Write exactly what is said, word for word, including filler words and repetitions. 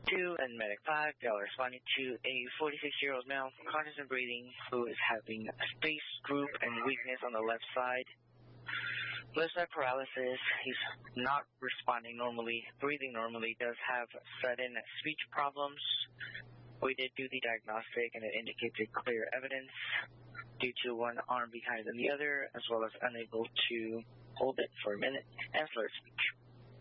two and medic five, they are responding to a forty-six-year-old male, conscious and breathing, who is having a space, droop, and weakness on the left side. Left side paralysis, he's not responding normally, breathing normally, does have sudden speech problems. We did do the diagnostic and it indicated clear evidence due to one arm behind the other, as well as unable to hold it for a minute, and slurred speech.